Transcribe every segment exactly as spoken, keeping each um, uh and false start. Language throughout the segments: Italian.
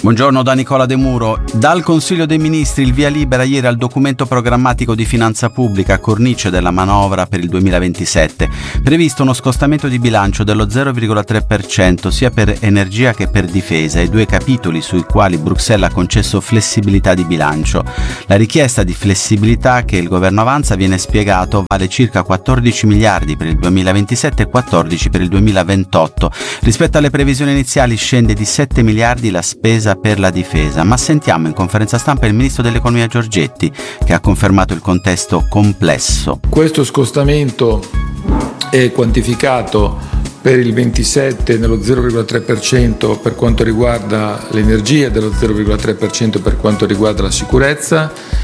Buongiorno da Nicola De Muro. Dal Consiglio dei Ministri il via libera ieri al documento programmatico di finanza pubblica a cornice della manovra per il duemilaventisette. Previsto uno scostamento di bilancio dello zero virgola tre per cento sia per energia che per difesa, e due capitoli sui quali Bruxelles ha concesso flessibilità di bilancio. La richiesta di flessibilità che il governo avanza, viene spiegato, vale circa quattordici miliardi per il duemilaventisette e quattordici per il duemilaventotto. Rispetto alle previsioni iniziali scende di sette miliardi la spesa per la difesa, ma sentiamo in conferenza stampa il ministro dell'economia Giorgetti, che ha confermato il contesto complesso. Questo scostamento è quantificato per il ventisette nello zero virgola tre per cento per quanto riguarda l'energia e dello zero virgola tre per cento per quanto riguarda la sicurezza.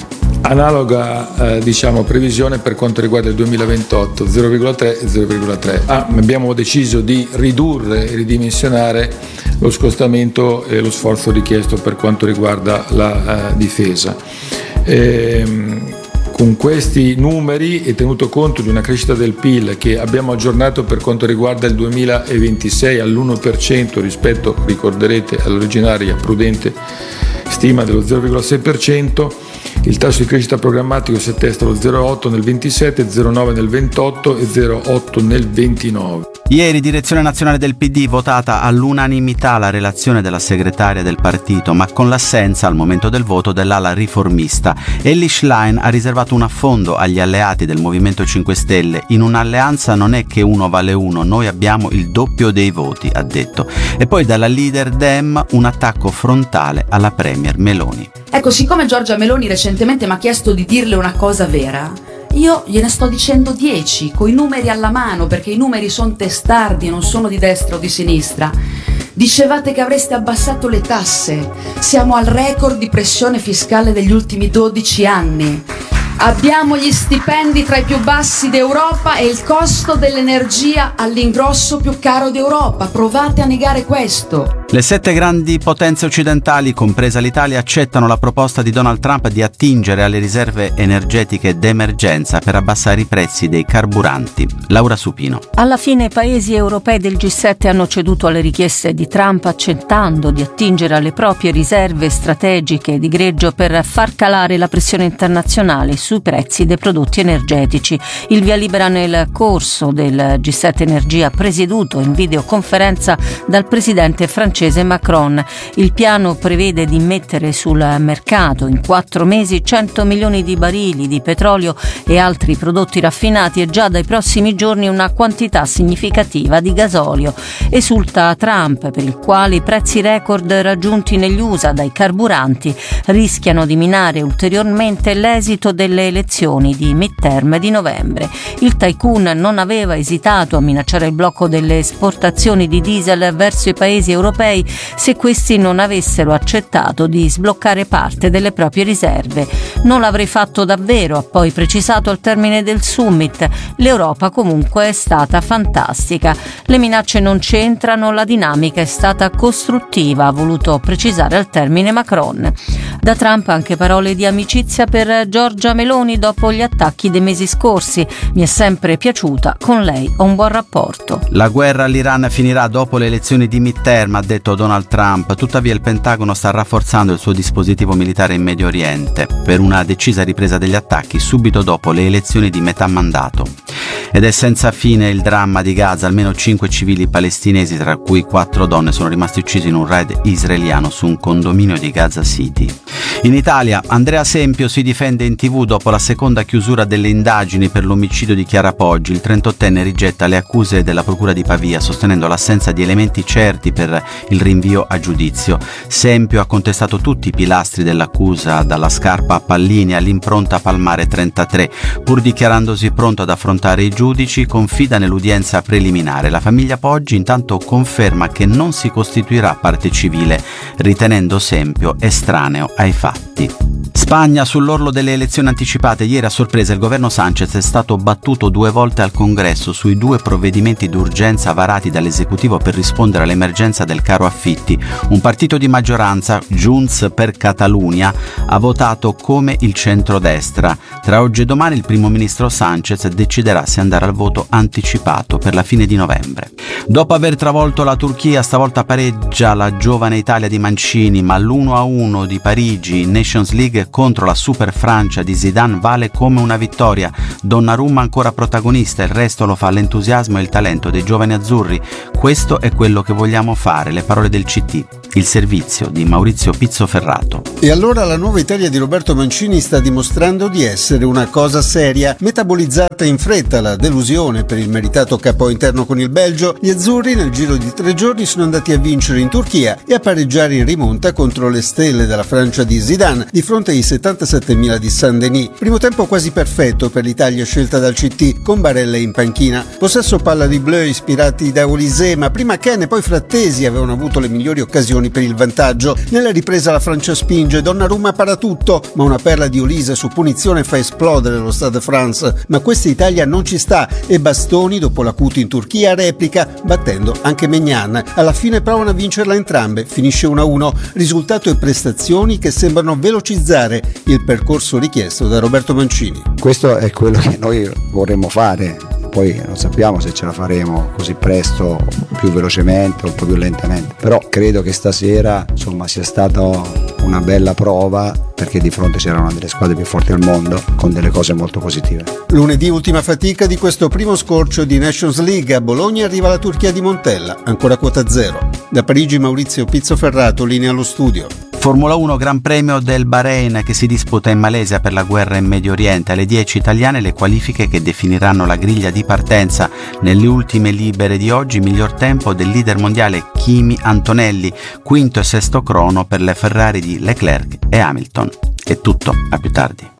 Analoga eh, diciamo, previsione per quanto riguarda il duemilaventotto, zero virgola tre e zero virgola tre. Ah, abbiamo deciso di ridurre e ridimensionare lo scostamento e lo sforzo richiesto per quanto riguarda la uh, difesa. Ehm, con questi numeri e tenuto conto di una crescita del P I L che abbiamo aggiornato per quanto riguarda il duemilaventisei all'uno per cento rispetto, ricorderete, all'originaria prudente stima dello zero virgola sei per cento, il tasso di crescita programmatico si attesta allo zero virgola otto nel ventisette, zero virgola nove nel ventotto e zero virgola otto nel ventinove. Ieri direzione nazionale del P D votata all'unanimità la relazione della segretaria del partito, ma con l'assenza al momento del voto dell'ala riformista. Elly Schlein ha riservato un affondo agli alleati del Movimento cinque Stelle. In un'alleanza non è che uno vale uno, noi abbiamo il doppio dei voti, ha detto. E poi dalla leader Dem un attacco frontale alla premier Meloni. Ecco, siccome Giorgia Meloni recentemente mi ha chiesto di dirle una cosa vera, io gliene sto dicendo dieci, coi numeri alla mano, perché i numeri sono testardi, non sono di destra o di sinistra. Dicevate che avreste abbassato le tasse, siamo al record di pressione fiscale degli ultimi dodici anni. Abbiamo gli stipendi tra i più bassi d'Europa e il costo dell'energia all'ingrosso più caro d'Europa. Provate a negare questo. Le sette grandi potenze occidentali, compresa l'Italia, accettano la proposta di Donald Trump di attingere alle riserve energetiche d'emergenza per abbassare i prezzi dei carburanti. Laura Supino. Alla fine i paesi europei del G sette hanno ceduto alle richieste di Trump, accettando di attingere alle proprie riserve strategiche di greggio per far calare la pressione internazionale sui prezzi dei prodotti energetici. Il via libera nel corso del G sette Energia, presieduto in videoconferenza dal presidente francese Macron. Il piano prevede di mettere sul mercato in quattro mesi cento milioni di barili di petrolio e altri prodotti raffinati e già dai prossimi giorni una quantità significativa di gasolio. Esulta Trump, per il quale i prezzi record raggiunti negli U S A dai carburanti rischiano di minare ulteriormente l'esito delle elezioni di midterm di novembre. Il tycoon non aveva esitato a minacciare il blocco delle esportazioni di diesel verso i paesi europei se questi non avessero accettato di sbloccare parte delle proprie riserve. Non l'avrei fatto davvero, ha poi precisato al termine del summit. L'Europa comunque è stata fantastica. Le minacce non c'entrano, la dinamica è stata costruttiva, ha voluto precisare al termine Macron. Da Trump anche parole di amicizia per Giorgia Meloni dopo gli attacchi dei mesi scorsi. Mi è sempre piaciuta, con lei ho un buon rapporto. La guerra all'Iran finirà dopo le elezioni di midterm, ha detto Donald Trump. Tuttavia il Pentagono sta rafforzando il suo dispositivo militare in Medio Oriente per una decisa ripresa degli attacchi subito dopo le elezioni di metà mandato. Ed è senza fine il dramma di Gaza. Almeno cinque civili palestinesi, tra cui quattro donne, sono rimasti uccisi in un raid israeliano su un condominio di Gaza City. In Italia, Andrea Sempio si difende in tv dopo la seconda chiusura delle indagini per l'omicidio di Chiara Poggi. Il trentottenne rigetta le accuse della Procura di Pavia, sostenendo l'assenza di elementi certi per il rinvio a giudizio. Sempio ha contestato tutti i pilastri dell'accusa, dalla scarpa a pallini all'impronta palmare trentatré. Pur dichiarandosi pronto ad affrontare i giudici, confida nell'udienza preliminare. La famiglia Poggi intanto conferma che non si costituirà parte civile, ritenendo Sempio estraneo ai fatti. Spagna sull'orlo delle elezioni anticipate. Ieri a sorpresa il governo Sánchez è stato battuto due volte al Congresso sui due provvedimenti d'urgenza varati dall'esecutivo per rispondere all'emergenza del caro affitti. Un partito di maggioranza, Junts per Catalunya, ha votato come il centrodestra. Tra oggi e domani il primo ministro Sánchez deciderà se andare al voto anticipato per la fine di novembre. Dopo aver travolto la Turchia, stavolta pareggia la giovane Italia di Mancini, ma l'uno a uno di Parigi in Nations League contro la super Francia di Zidane vale come una vittoria. Donnarumma ancora protagonista, il resto lo fa l'entusiasmo e il talento dei giovani azzurri. Questo è quello che vogliamo fare, le parole del C T. Il servizio di Maurizio Pizzoferrato. E allora la nuova Italia di Roberto Mancini sta dimostrando di essere una cosa seria. Metabolizzata in fretta la delusione per il meritato capo interno con il Belgio, gli azzurri nel giro di tre giorni sono andati a vincere in Turchia e a pareggiare in rimonta contro le stelle della Francia di Zidane di fronte ai settantasettemila di Saint-Denis. Primo tempo quasi perfetto per l'Italia scelta dal C T, con Barella in panchina. Possesso palla di Bleu ispirati da Olise, ma prima Ken e poi Frattesi avevano avuto le migliori occasioni per il vantaggio. Nella ripresa la Francia spinge, Donnarumma para tutto, ma una perla di Olise su punizione fa esplodere lo Stade de France. Ma questa Italia non ci sta e Bastoni, dopo l'acuto in Turchia, replica, battendo anche Maignan. Alla fine provano a vincerla entrambe, finisce uno a uno. Risultato e prestazioni che sembrano velocizzare il percorso richiesto da Roberto Mancini. Questo è quello che noi vorremmo fare, poi non sappiamo se ce la faremo così presto, più velocemente o un po' più lentamente, però credo che stasera insomma sia stata una bella prova, perché di fronte c'erano delle squadre più forti al mondo con delle cose molto positive. Lunedì ultima fatica di questo primo scorcio di Nations League. A Bologna arriva la Turchia di Montella, ancora quota zero. Da Parigi Maurizio Pizzoferrato, linea allo studio. Formula uno Gran Premio del Bahrain che si disputa in Malesia per la guerra in Medio Oriente. Alle dieci italiane le qualifiche che definiranno la griglia di partenza. Nelle ultime libere di oggi miglior tempo del leader mondiale Kimi Antonelli, quinto e sesto crono per le Ferrari di Leclerc e Hamilton. È tutto, a più tardi.